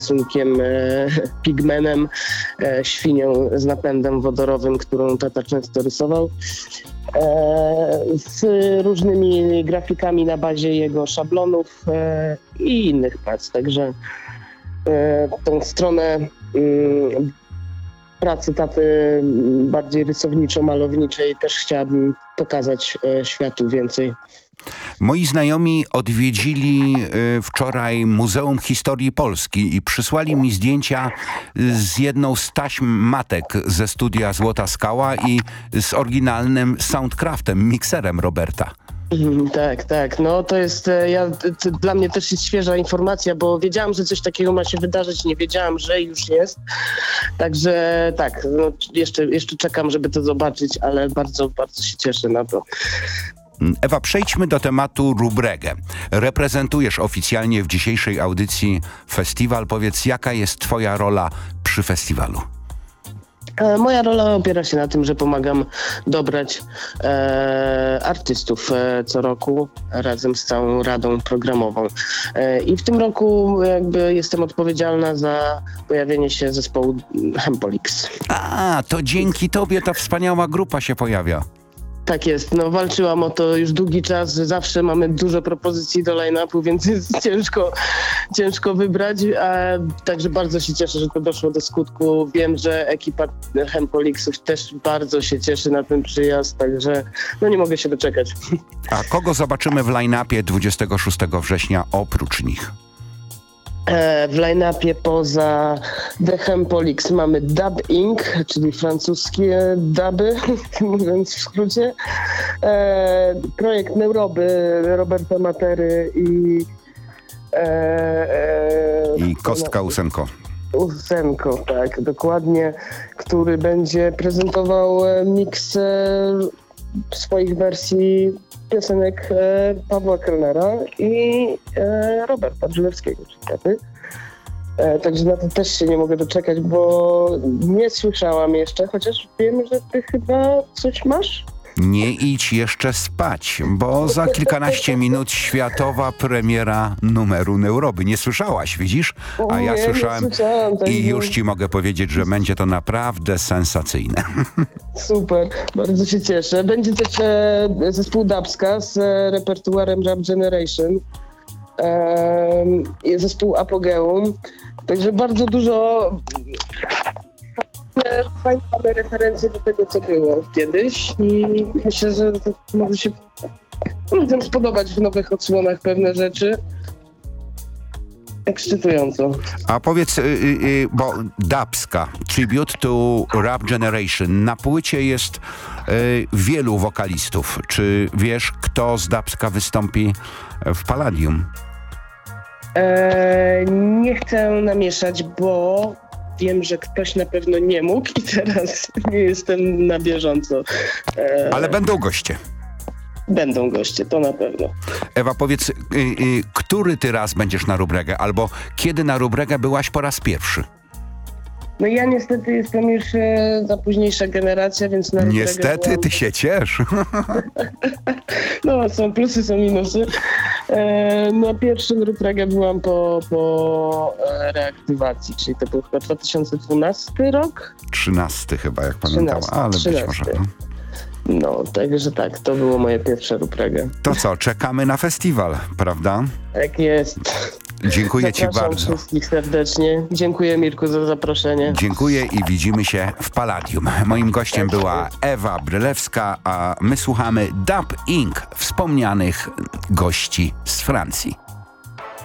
rysunkiem pigmenem, świnią z napędem wodorowym, którą tata często rysował, z różnymi grafikami na bazie jego szablonów i innych prac. Także tą stronę pracy taty bardziej rysowniczo-malowniczej też chciałabym pokazać światu więcej. Moi znajomi odwiedzili wczoraj Muzeum Historii Polski i przysłali mi zdjęcia z jedną z taśm matek ze studia Złota Skała i z oryginalnym Soundcraftem, mikserem Roberta. Tak. No to jest, dla mnie też jest świeża informacja, bo wiedziałam, że coś takiego ma się wydarzyć, nie wiedziałam, że już jest. Także tak, no jeszcze czekam, żeby to zobaczyć, ale bardzo, bardzo się cieszę na to. Ewa, przejdźmy do tematu Rubregę. Reprezentujesz oficjalnie w dzisiejszej audycji festiwal. Powiedz, jaka jest twoja rola przy festiwalu? Moja rola opiera się na tym, że pomagam dobrać artystów co roku razem z całą radą programową. I w tym roku jakby jestem odpowiedzialna za pojawienie się zespołu Hempolix. A, to dzięki tobie ta wspaniała grupa się pojawia. Tak jest, no walczyłam o to już długi czas, zawsze mamy dużo propozycji do line-upu, więc jest ciężko wybrać, także bardzo się cieszę, że to doszło do skutku. Wiem, że ekipa Hempolixów też bardzo się cieszy na ten przyjazd, także no nie mogę się doczekać. A kogo zobaczymy w line-upie 26 września oprócz nich? W line-upie poza The Hempolix mamy Dub Inc., czyli francuskie duby, mówiąc w skrócie. Projekt Neuroby Roberta Matery i Kostka Ósenko. Ósenko, tak, dokładnie, który będzie prezentował miks swoich wersji piosenek Pawła Kellnera i Roberta Drzylewskiego, czyli taty. Także na to też się nie mogę doczekać, bo nie słyszałam jeszcze, chociaż wiem, że ty chyba coś masz? Nie idź jeszcze spać, bo za kilkanaście minut światowa premiera numeru Neuroby. Nie słyszałaś, widzisz? A ja słyszałem i już ci mogę powiedzieć, że będzie to naprawdę sensacyjne. Super, bardzo się cieszę. Będzie też zespół Dubska z repertuarem Rap Generation. Jest zespół Apogeum. Także bardzo dużo fajne mamy referencje do tego, co było kiedyś i myślę, że to może się ludziom spodobać w nowych odsłonach pewne rzeczy. Ekscytująco. A powiedz, bo Dubska, Tribute to Rap Generation, na płycie jest wielu wokalistów. Czy wiesz, kto z Dubska wystąpi w Palladium? Nie chcę namieszać, bo wiem, że ktoś na pewno nie mógł i teraz nie jestem na bieżąco. Ale będą goście. Będą goście, to na pewno. Ewa, powiedz, który ty raz będziesz na Rubregę? Albo kiedy na Rubregę byłaś po raz pierwszy? No ja niestety jestem już za późniejsza generacja, więc na Rubregę niestety, byłam... ty się ciesz. No, są plusy, są minusy. Na pierwszym Rubregę byłam po reaktywacji, czyli to był chyba 2012 rok? 13 chyba, jak pamiętam, ale 13. być może. No, także tak, to było moje pierwsze Rubregę. To co, czekamy na festiwal, prawda? Tak jest. Dziękuję ci Zapraszam bardzo. wszystkich serdecznie. Dziękuję, Mirku, za zaproszenie. Dziękuję i widzimy się w Palladium. Moim gościem była Ewa Brylewska, a my słuchamy Dub Inc., wspomnianych gości z Francji.